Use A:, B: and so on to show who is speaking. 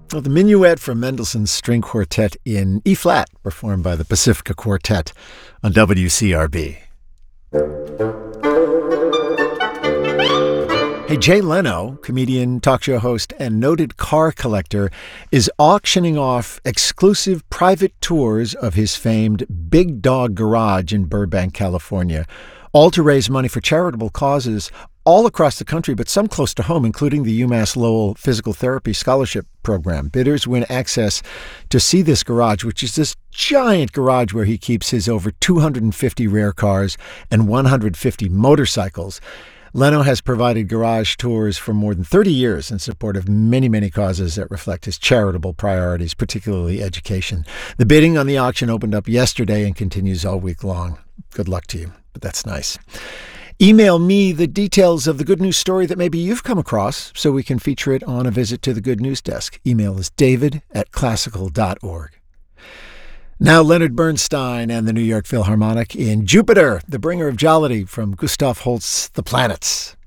A: Well, the Minuet from Mendelssohn's String Quartet in E-flat, performed by the Pacifica Quartet on WCRB. Hey, Jay Leno, comedian, talk show host, and noted car collector, is auctioning off exclusive private tours of his famed Big Dog Garage in Burbank, California, all to raise money for charitable causes all across the country, but some close to home, including the UMass Lowell Physical Therapy Scholarship Program. Bidders win access to see this garage, which is this giant garage where he keeps his over 250 rare cars and 150 motorcycles. Leno has provided garage tours for more than 30 years in support of many, many causes that reflect his charitable priorities, particularly education. The bidding on the auction opened up yesterday and continues all week long. Good luck to you, but that's nice. Email me the details of the good news story that maybe you've come across so we can feature it on a visit to the Good News Desk. Email is david@classical.org. Now Leonard Bernstein and the New York Philharmonic in Jupiter, the bringer of jollity from Gustav Holst's The Planets.